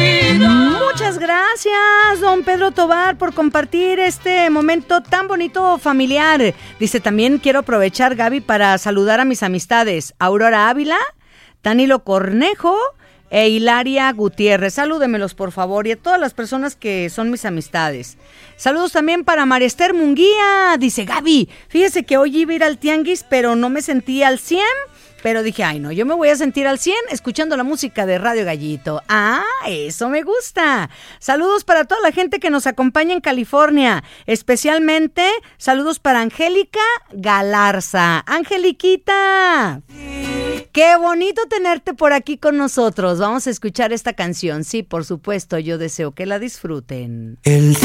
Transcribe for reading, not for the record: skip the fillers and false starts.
Muchas gracias, don Pedro Tobar, por compartir este momento tan bonito familiar. Dice, también quiero aprovechar, Gaby, para saludar a mis amistades, Aurora Ávila, Danilo Cornejo e Hilaria Gutiérrez. Salúdemelos, por favor, y a todas las personas que son mis amistades. Saludos también para María Esther Munguía. Dice, Gaby, fíjese que hoy iba a ir al tianguis, pero no me sentí al 100. Pero dije, ay no, yo me voy a sentir al 100 escuchando la música de Radio Gallito. ¡Ah, eso me gusta! Saludos para toda la gente que nos acompaña en California. Especialmente, saludos para Angélica Galarza. ¡Angeliquita! ¡Qué bonito tenerte por aquí con nosotros! Vamos a escuchar esta canción. Sí, por supuesto, yo deseo que la disfruten. El